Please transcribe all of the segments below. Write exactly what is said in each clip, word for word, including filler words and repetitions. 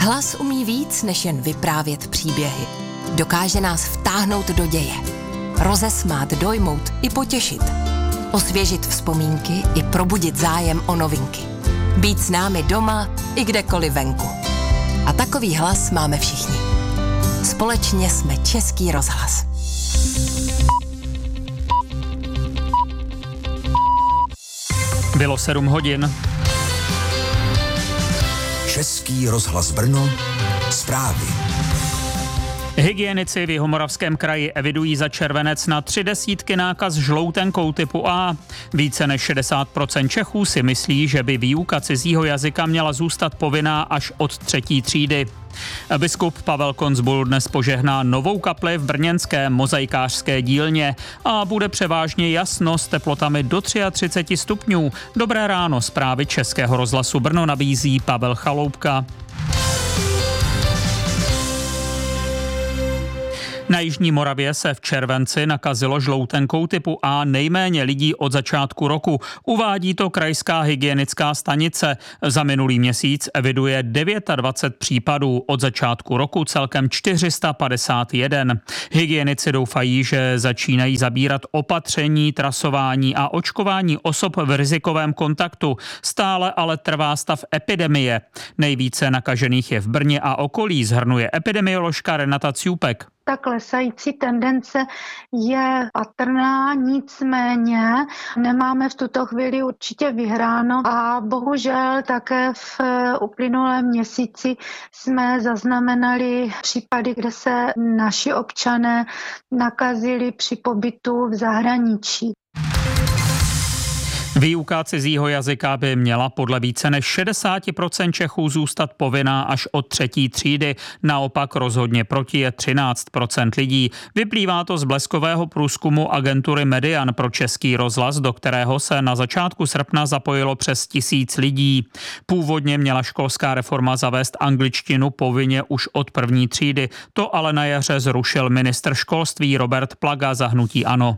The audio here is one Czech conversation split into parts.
Hlas umí víc, než jen vyprávět příběhy. Dokáže nás vtáhnout do děje. Rozesmát, dojmout i potěšit. Osvěžit vzpomínky i probudit zájem o novinky. Být s námi doma i kdekoliv venku. A takový hlas máme všichni. Společně jsme Český rozhlas. Bylo sedm hodin. Český rozhlas Brno, zprávy. Hygienici v Jihomoravském kraji evidují za červenec na tři desítky nákaz žloutenkou typu A. Více než šedesát procent Čechů si myslí, že by výuka cizího jazyka měla zůstat povinná až od třetí třídy. Biskup Pavel Koncbul dnes požehná novou kapli v brněnské mozaikářské dílně a bude převážně jasno s teplotami do třiceti tří stupňů. Dobré ráno, zprávy Českého rozhlasu Brno nabízí Pavel Chaloupka. Na Jižní Moravě se v červenci nakazilo žloutenkou typu A nejméně lidí od začátku roku. Uvádí to krajská hygienická stanice. Za minulý měsíc eviduje dvacet devět případů, od začátku roku celkem čtyři sta padesát jedna. Hygienici doufají, že začínají zabírat opatření, trasování a očkování osob v rizikovém kontaktu. Stále ale trvá stav epidemie. Nejvíce nakažených je v Brně a okolí, shrnuje epidemioložka Renata Cjupek. Ta klesající tendence je patrná, nicméně nemáme v tuto chvíli určitě vyhráno a bohužel také v uplynulém měsíci jsme zaznamenali případy, kde se naši občané nakazili při pobytu v zahraničí. Výuka cizího jazyka by měla podle více než šedesát procent Čechů zůstat povinná až od třetí třídy. Naopak rozhodně proti je třináct procent lidí. Vyplývá to z bleskového průzkumu agentury Median pro Český rozhlas, do kterého se na začátku srpna zapojilo přes tisíc lidí. Původně měla školská reforma zavést angličtinu povinně už od první třídy. To ale na jaře zrušil ministr školství Robert Plaga za hnutí ANO.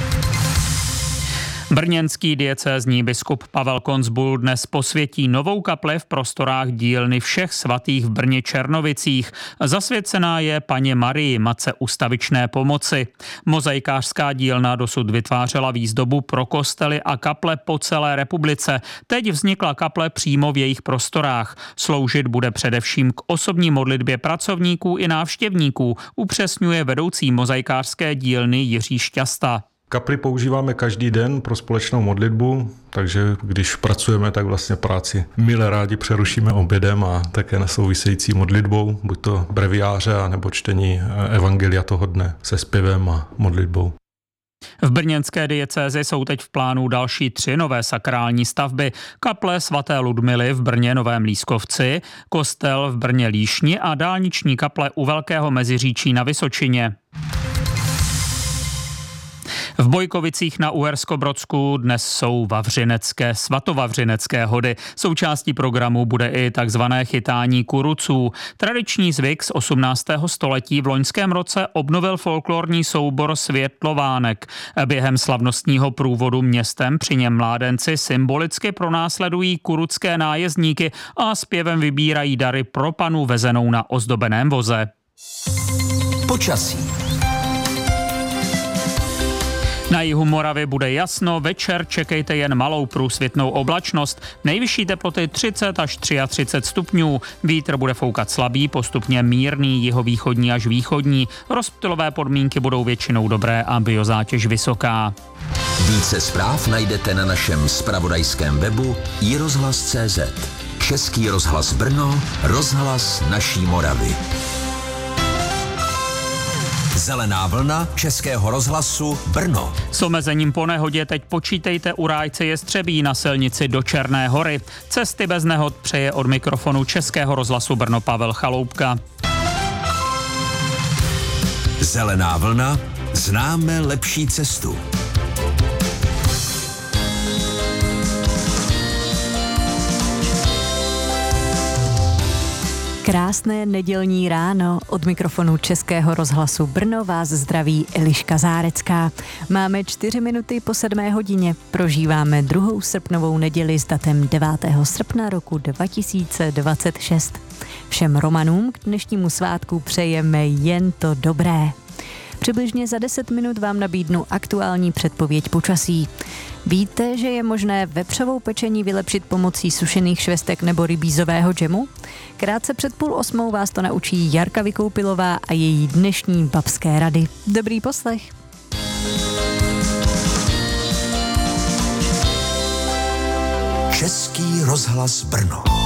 Brněnský diecézní biskup Pavel Koncbul dnes posvětí novou kapli v prostorách dílny Všech svatých v Brně Černovicích. Zasvěcená je Panně Marii, matce ustavičné pomoci. Mozaikářská dílna dosud vytvářela výzdobu pro kostely a kaple po celé republice. Teď vznikla kaple přímo v jejich prostorách. Sloužit bude především k osobní modlitbě pracovníků i návštěvníků, upřesňuje vedoucí mozaikářské dílny Jiří Šťasta. Kapli používáme každý den pro společnou modlitbu, takže když pracujeme, tak vlastně práci mile rádi přerušíme obědem a také nesouvisející modlitbou, buď to breviáře, nebo čtení evangelia toho dne se zpěvem a modlitbou. V brněnské diecézi jsou teď v plánu další tři nové sakrální stavby. Kaple svaté Ludmily v Brně Novém Lískovci, kostel v Brně Líšni a dálniční kaple u Velkého Meziříčí na Vysočině. V Bojkovicích na Uherskobrodsku dnes jsou vavřinecké, svatovavřinecké hody. Součástí programu bude i takzvané chytání kuruců. Tradiční zvyk z osmnáctého století v loňském roce obnovil folklorní soubor Světlovánek. Během slavnostního průvodu městem při něm mládenci symbolicky pronásledují kurucké nájezdníky a zpěvem vybírají dary pro panu vezenou na ozdobeném voze. Počasí. Na jihu Moravy bude jasno, večer čekejte jen malou průsvitnou oblačnost. Nejvyšší teploty třicet až třicet tři stupňů. Vítr bude foukat slabý, postupně mírný, jihovýchodní až východní. Rozptylové podmínky budou většinou dobré a biozátěž vysoká. Více zpráv najdete na našem zpravodajském webu i rozhlas tečka cé zet. Český rozhlas Brno, rozhlas naší Moravy. Zelená vlna Českého rozhlasu Brno. S omezením po nehodě teď počítejte u Rájce Jestřebí na silnici do Černé Hory. Cesty bez nehod přeje od mikrofonu Českého rozhlasu Brno Pavel Chaloupka. Zelená vlna, známe lepší cestu. Krásné nedělní ráno, od mikrofonu Českého rozhlasu Brno vás zdraví Eliška Zárecká. Máme čtyři minuty po sedmé hodině, prožíváme druhou srpnovou neděli s datem devátého srpna roku dva tisíce dvacet šest. Všem Romanům k dnešnímu svátku přejeme jen to dobré. Přibližně za deset minut vám nabídnu aktuální předpověď počasí. Víte, že je možné vepřovou pečení vylepšit pomocí sušených švestek nebo rybízového džemu? Krátce před půl osmou vás to naučí Jarka Vykoupilová a její dnešní babské rady. Dobrý poslech. Český rozhlas Brno.